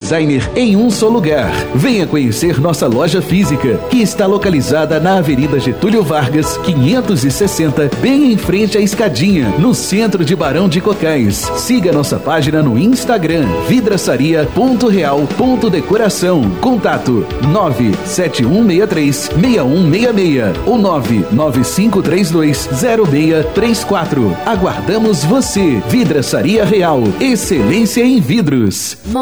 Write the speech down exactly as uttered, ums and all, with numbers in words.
designer em um só lugar. Venha conhecer nossa loja física, que está localizada na Avenida Getúlio Vargas, quinhentos e sessenta, bem em frente à Escadinha, no centro de Barão de Cocais. Siga nossa página no Instagram, vidraçaria ponto real ponto decoração. Contato nove sete um seis três, seis um seis seis ou nove nove cinco três dois, zero seis três quatro. Aguardamos você. Vidraçaria Real. Excelência em vidros.